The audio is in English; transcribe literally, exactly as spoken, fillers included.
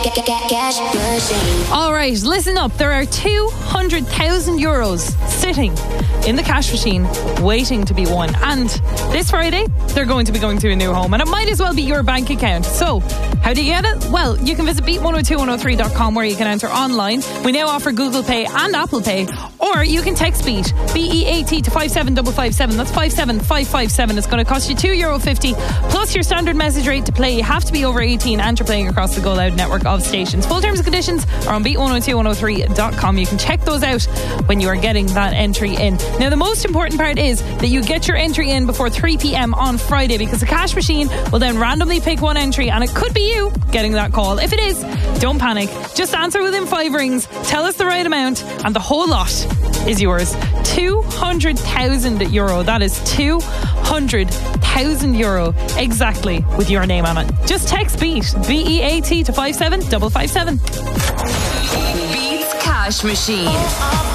Cash machine. All right, listen up. There are two hundred thousand euros sitting in the cash machine waiting to be won. And this Friday, they're going to be going to a new home. And it might as well be your bank account. So, how do you get it? Well, you can visit beat one oh two one oh three dot com where you can enter online. We now offer Google Pay and Apple Pay. Or you can text BEAT, B E A T, to five seven five five seven. That's five seven five five seven. It's going to cost you two euro fifty plus your standard message rate to play. You have to be over eighteen and you're playing across the Go Loud network of stations. Full terms and conditions are on beat one oh two one oh three dot com. You can check those out when you are getting that entry in. Now, the most important part is that you get your entry in before three p.m. on Friday, because the cash machine will then randomly pick one entry and it could be you getting that call. If it is, don't panic. Just answer within five rings, tell us the right amount, and the whole lot is yours. two hundred thousand euro. That is two hundred thousand euro exactly with your name on it. Just text BEAT, B E A T, to five seven five five seven. Beats Cash Machine.